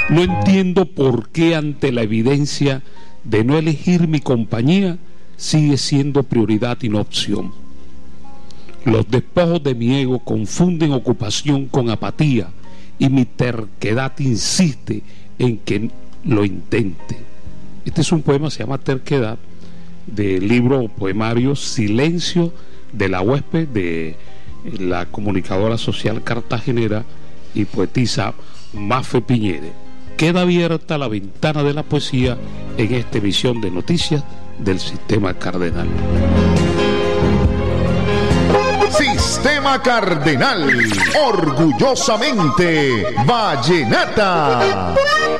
No entiendo por qué ante la evidencia de no elegir mi compañía sigue siendo prioridad y no opción. Los despojos de mi ego confunden ocupación con apatía y mi terquedad insiste en que lo intente. Este es un poema, se llama Terquedad, del libro poemario Silencio de la huésped, de la comunicadora social cartagenera y poetisa Mafe Piñede. Queda abierta la ventana de la poesía en esta emisión de noticias del Sistema Cardenal. Sistema Cardenal, orgullosamente vallenata.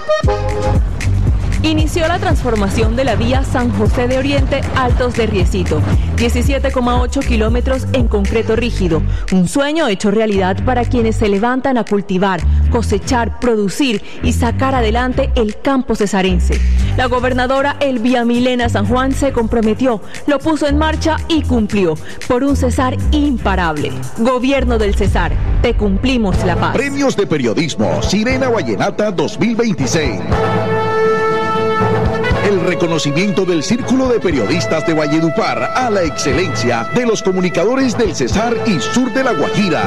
Inició la transformación de la vía San José de Oriente Altos de Riecito, 17,8 kilómetros en concreto rígido, un sueño hecho realidad para quienes se levantan a cultivar, cosechar, producir y sacar adelante el campo cesarense. La gobernadora Elvia Milena San Juan se comprometió, lo puso en marcha y cumplió, por un Cesar imparable. Gobierno del Cesar, te cumplimos la paz. Premios de Periodismo Sirena Vallenata 2026. El reconocimiento del Círculo de Periodistas de Valledupar a la excelencia de los comunicadores del Cesar y sur de La Guajira.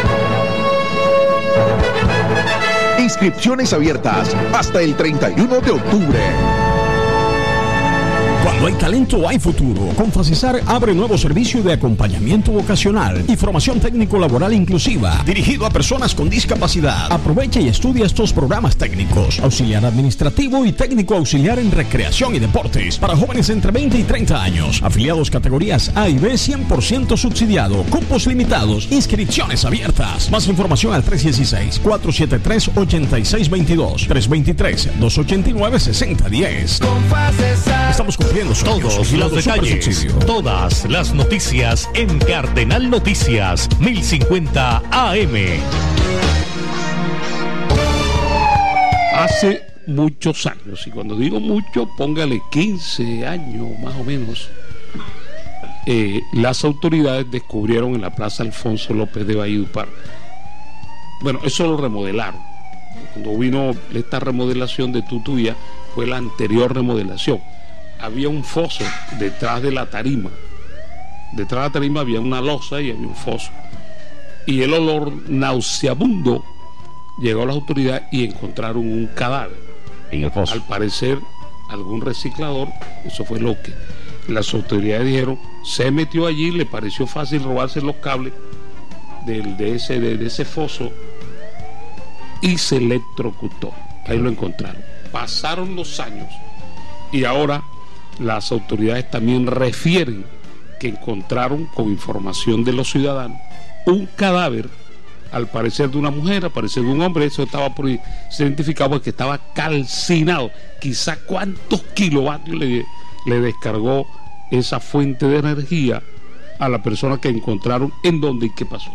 Inscripciones abiertas hasta el 31 de octubre. Cuando hay talento, hay futuro. Con Facesar abre nuevo servicio de acompañamiento vocacional y formación técnico-laboral inclusiva, dirigido a personas con discapacidad. Aprovecha y estudia estos programas técnicos: auxiliar administrativo y técnico auxiliar en recreación y deportes, para jóvenes entre 20 y 30 años. Afiliados categorías A y B, 100% subsidiado. Cupos limitados. Inscripciones abiertas. Más información al 316-473-8622. 323-289-6010. Estamos cumpliendo todos los detalles, todas las noticias en Cardenal Noticias 1050 AM. Hace muchos años, y cuando digo mucho, póngale 15 años más o menos, las autoridades descubrieron en la Plaza Alfonso López de Valledupar. Bueno, eso lo remodelaron. Cuando vino esta remodelación de Tutuya, fue la anterior remodelación. Había un foso detrás de la tarima. Detrás de la tarima había una losa y había un foso. Y el olor nauseabundo llegó a las autoridades y encontraron un cadáver en el foso. Al parecer, algún reciclador, eso fue lo que las autoridades dijeron, se metió allí, le pareció fácil robarse los cables de ese foso y se electrocutó. Ahí lo encontraron. Pasaron los años y ahora las autoridades también refieren que encontraron, con información de los ciudadanos, un cadáver, al parecer de una mujer, al parecer de un hombre. Eso estaba por se identificaba porque estaba calcinado. Quizá cuántos kilovatios le descargó esa fuente de energía a la persona que encontraron, en dónde y qué pasó.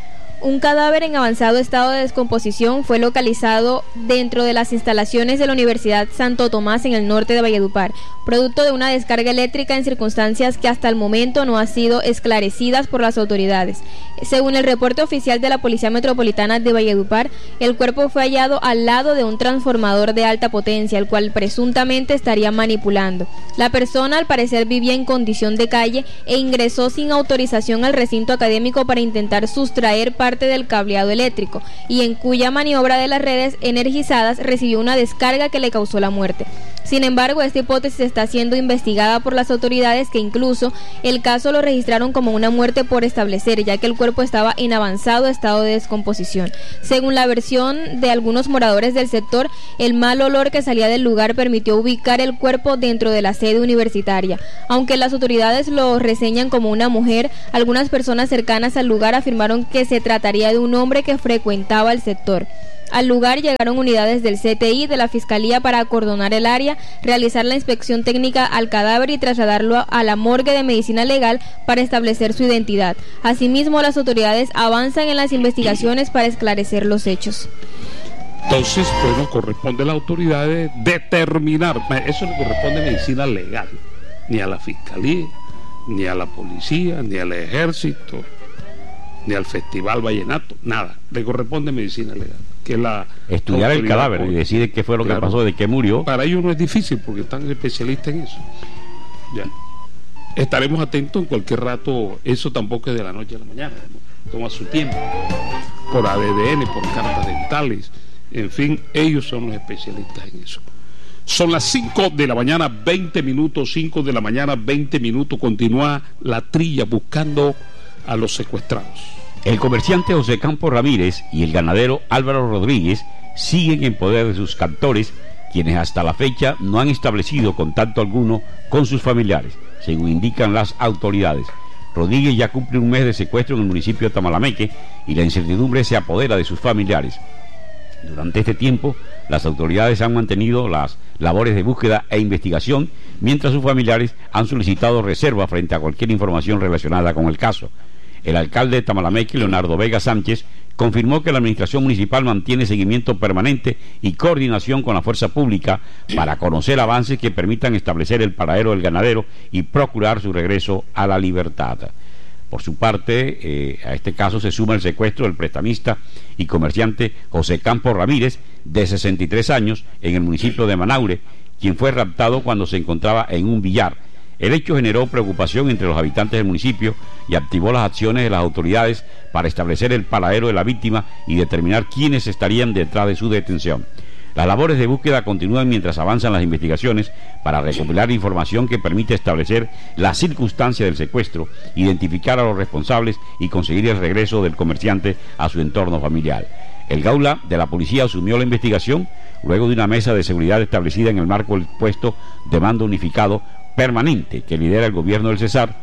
Un cadáver en avanzado estado de descomposición fue localizado dentro de las instalaciones de la Universidad Santo Tomás en el norte de Valledupar, producto de una descarga eléctrica en circunstancias que hasta el momento no han sido esclarecidas por las autoridades. Según el reporte oficial de la Policía Metropolitana de Valledupar, el cuerpo fue hallado al lado de un transformador de alta potencia, el cual presuntamente estaría manipulando. La persona al parecer vivía en condición de calle e ingresó sin autorización al recinto académico para intentar sustraer parte del cableado eléctrico, y en cuya maniobra de las redes energizadas recibió una descarga que le causó la muerte. Sin embargo, esta hipótesis está siendo investigada por las autoridades, que incluso el caso lo registraron como una muerte por establecer, ya que el cuerpo estaba en avanzado estado de descomposición. Según la versión de algunos moradores del sector, el mal olor que salía del lugar permitió ubicar el cuerpo dentro de la sede universitaria. Aunque las autoridades lo reseñan como una mujer, algunas personas cercanas al lugar afirmaron que se trataría de un hombre que frecuentaba el sector. Al lugar llegaron unidades del CTI de la Fiscalía para acordonar el área, realizar la inspección técnica al cadáver y trasladarlo a la morgue de medicina legal para establecer su identidad. Asimismo, las autoridades avanzan en las investigaciones para esclarecer los hechos. Entonces, bueno, corresponde a las autoridades determinar, eso le corresponde a medicina legal, ni a la Fiscalía, ni a la policía, ni al ejército, ni al Festival Vallenato, nada, le corresponde medicina legal. que es la estudiar el cadáver y decide qué fue lo que pasó, de qué murió. Para ellos no es difícil porque están especialistas en eso. Ya. Estaremos atentos en cualquier rato. Eso tampoco es de la noche a la mañana, toma su tiempo, por ADN, por cartas dentales, en fin, ellos son los especialistas en eso. Son las 5 de la mañana 20 minutos, 5 de la mañana 20 minutos, continúa la trilla buscando a los secuestrados. El comerciante José Campos Ramírez y el ganadero Álvaro Rodríguez siguen en poder de sus captores, quienes hasta la fecha no han establecido contacto alguno con sus familiares, según indican las autoridades. Rodríguez ya cumple un mes de secuestro en el municipio de Tamalameque y la incertidumbre se apodera de sus familiares. Durante este tiempo, las autoridades han mantenido las labores de búsqueda e investigación, mientras sus familiares han solicitado reserva frente a cualquier información relacionada con el caso. El alcalde de Tamalameque, Leonardo Vega Sánchez, confirmó que la administración municipal mantiene seguimiento permanente y coordinación con la fuerza pública para conocer avances que permitan establecer el paradero del ganadero y procurar su regreso a la libertad. Por su parte, a este caso se suma el secuestro del prestamista y comerciante José Campos Ramírez, de 63 años, en el municipio de Manaure, quien fue raptado cuando se encontraba en un billar. El hecho generó preocupación entre los habitantes del municipio y activó las acciones de las autoridades para establecer el paradero de la víctima y determinar quiénes estarían detrás de su detención. Las labores de búsqueda continúan mientras avanzan las investigaciones para recopilar información que permite establecer la circunstancia del secuestro, identificar a los responsables y conseguir el regreso del comerciante a su entorno familiar. El Gaula de la policía asumió la investigación luego de una mesa de seguridad establecida en el marco del puesto de mando unificado permanente que lidera el gobierno del Cesar.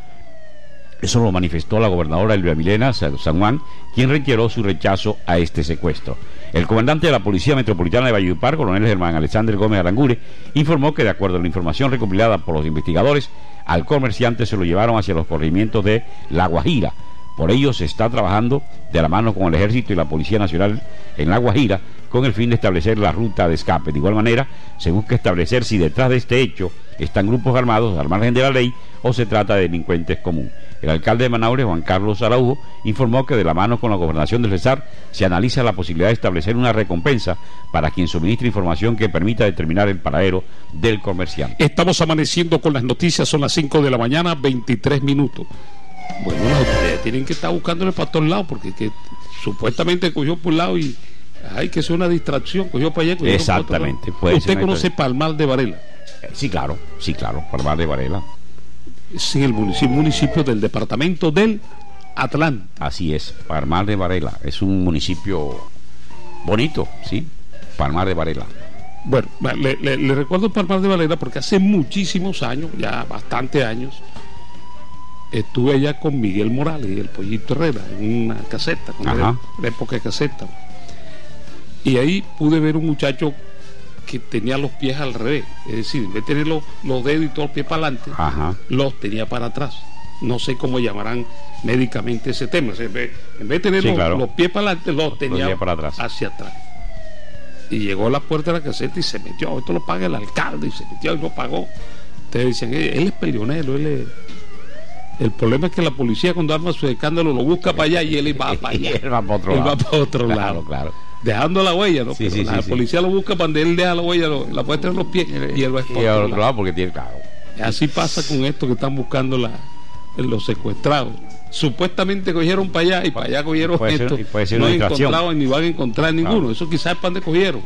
Eso lo manifestó la gobernadora Elvia Milena San Juan, quien reiteró su rechazo a este secuestro. El comandante de la Policía Metropolitana de Valledupar, coronel Germán Alexander Gómez Arangure, informó que de acuerdo a la información recopilada por los investigadores, al comerciante se lo llevaron hacia los corregimientos de La Guajira. Por ello se está trabajando de la mano con el Ejército y la Policía Nacional en La Guajira con el fin de establecer la ruta de escape. De igual manera, se busca establecer si detrás de este hecho están grupos armados al margen de la ley o se trata de delincuentes comunes. El alcalde de Manaure, Juan Carlos Araujo, informó que de la mano con la gobernación del Cesar se analiza la posibilidad de establecer una recompensa para quien suministre información que permita determinar el paradero del comerciante. Estamos amaneciendo con las noticias, son las 5 de la mañana, 23 minutos. Bueno, las autoridades tienen que estar buscándole para todos lados, porque que supuestamente cogió por un lado y hay que ser una distracción, cogió para allá. Cogió exactamente. Para ¿usted conoce Palmar de Varela? Sí, claro, Palmar de Varela. Sí, el municipio del departamento del Atlántico. Así es, Palmar de Varela. Es un municipio bonito, sí, Palmar de Varela. Bueno, le recuerdo Palmar de Varela porque hace muchísimos años, ya bastantes años, estuve allá con Miguel Morales y el Pollito Herrera en una caseta, con la época de caseta. Y ahí pude ver un muchacho que tenía los pies al revés, es decir, en vez de tener los dedos y todos los pies para adelante, los tenía para atrás. No sé cómo llamarán médicamente ese tema. O sea, en vez de tener los pies para adelante, los tenía para atrás, hacia atrás. Y llegó a la puerta de la caseta y se metió. Esto lo paga el alcalde, y se metió y lo pagó. Ustedes decían, él es peleonero, el problema es que la policía cuando arma su escándalo lo busca para allá y él va para allá. Él va para otro lado. Claro. Dejando la huella, ¿no? La policía lo busca para donde él deja la huella, la puede tener en los pies y él va para otro lado porque tiene claro. Así pasa con esto que están buscando los secuestrados. Supuestamente cogieron para allá y para allá cogieron esto. No encontraban ni van a encontrar ninguno. Eso quizás es para donde cogieron.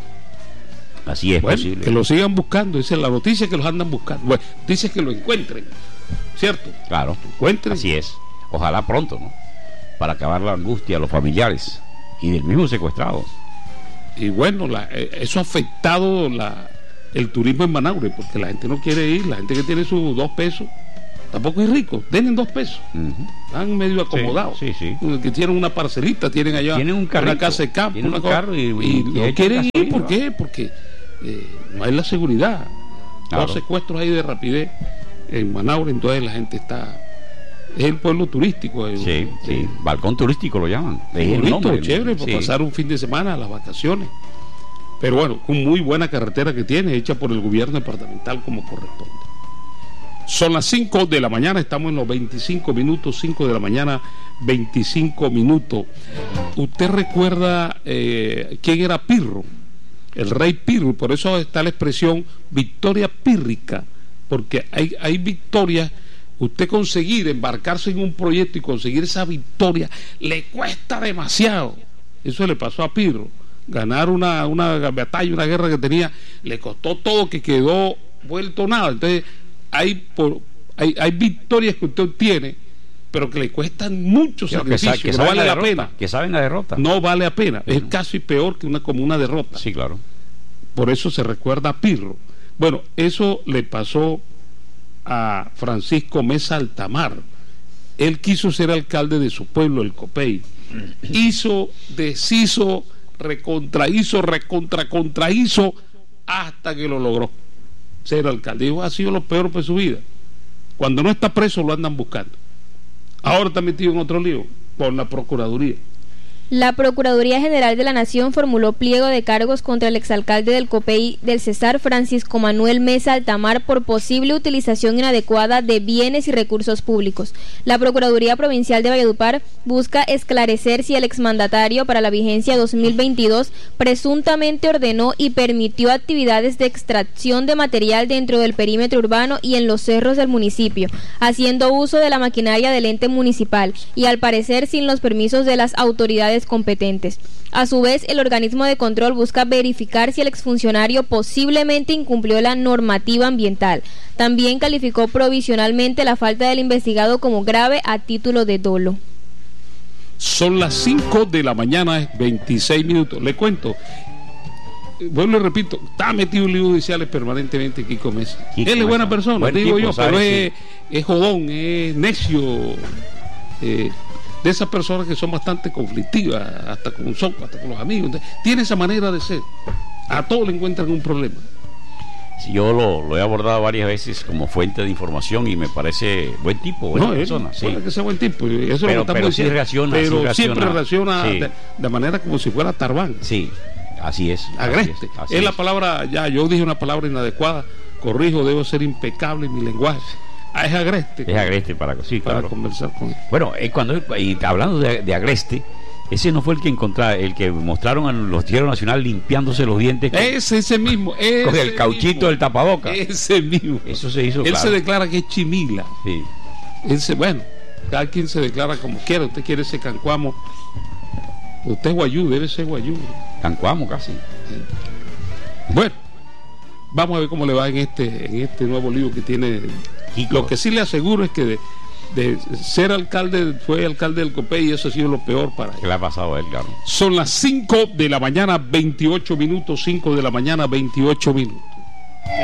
Así es posible. Que lo sigan buscando. Esa es la noticia, que los andan buscando. Bueno, dice que lo encuentren, ¿cierto? Claro. Encuentren. Así es. Ojalá pronto, ¿no? Para acabar la angustia a los familiares y del mismo secuestrado. Y bueno, eso ha afectado el turismo en Manaure, porque la gente no quiere ir. La gente que tiene sus 2 pesos tampoco es rico, tienen 2 pesos. Están medio acomodados. Sí. Que tienen una parcelita, tienen allá una casa de campo, un carro y no quieren ir. ¿Por qué? Porque no hay la seguridad. Claro. 2 secuestros ahí de rapidez en Manaure, entonces la gente está. Es el pueblo turístico. Sí. Balcón turístico lo llaman. Es bonito, chévere, para pasar un fin de semana, las vacaciones. Pero bueno, con muy buena carretera que tiene, hecha por el gobierno departamental como corresponde. Son las 5 de la mañana, estamos en los 25 minutos, 5 de la mañana, 25 minutos. ¿Usted recuerda quién era Pirro? El rey Pirro, por eso está la expresión victoria pírrica, porque hay victorias. Usted conseguir embarcarse en un proyecto y conseguir esa victoria le cuesta demasiado. Eso le pasó a Pirro. Ganar una batalla, una guerra que tenía, le costó todo, que quedó vuelto nada. Entonces hay victorias que usted obtiene, pero que le cuestan mucho sacrificio, que no vale la pena. Que saben la derrota. No vale la pena. Es casi peor que como una derrota. Sí, claro. Por eso se recuerda a Pirro. Bueno, eso le pasó a Francisco Mesa Altamar. Él quiso ser alcalde de su pueblo, el Copey. Hizo, deshizo, recontrahizo hasta que lo logró ser alcalde. Dijo, ha sido lo peor de su vida. Cuando no está preso lo andan buscando. Ahora está metido en otro lío por la Procuraduría. La Procuraduría General de la Nación formuló pliego de cargos contra el exalcalde del Copey del Cesar, Francisco Manuel Mesa Altamar, por posible utilización inadecuada de bienes y recursos públicos. La Procuraduría Provincial de Valledupar busca esclarecer si el exmandatario para la vigencia 2022 presuntamente ordenó y permitió actividades de extracción de material dentro del perímetro urbano y en los cerros del municipio, haciendo uso de la maquinaria del ente municipal y al parecer sin los permisos de las autoridades competentes. A su vez, el organismo de control busca verificar si el exfuncionario posiblemente incumplió la normativa ambiental. También calificó provisionalmente la falta del investigado como grave a título de dolo. Son las 5 de la mañana, 26 minutos. Le cuento, bueno, le repito, está metido en líos judiciales permanentemente Kiko Mesa. Él es buena persona, digo yo, pero es jodón, es necio, de esas personas que son bastante conflictivas, hasta con los amigos. Entonces, tiene esa manera de ser. A todos le encuentran un problema. Sí, yo lo he abordado varias veces como fuente de información y me parece buen tipo, buena persona. Sí. Puede que sea buen tipo, eso pero, pero sí reacciona, siempre reacciona sí. de manera como si fuera Tarbán. Sí, así es. Agreste. Así es la palabra, ya yo dije una palabra inadecuada, corrijo, debo ser impecable en mi lenguaje. Es agreste. Es agreste para conversar con él. Bueno, hablando de agreste, ese no fue el que mostraron en los Noticieros Nacional limpiándose los dientes ese mismo con el cauchito del tapaboca. Ese mismo. Eso se hizo. Él se declara que es chimila. Sí. Bueno, cada quien se declara como quiera. Usted quiere ser cancuamo, usted es guayú, debe ser guayú. Cancuamo casi. Bueno, vamos a ver cómo le va en este nuevo lío que tiene. Lo que sí le aseguro es que de ser alcalde, fue alcalde del Copey, y eso ha sido lo peor para él. ¿Qué le ha pasado a él, Carlos? Son las 5 de la mañana, 28 minutos, 5 de la mañana, 28 minutos.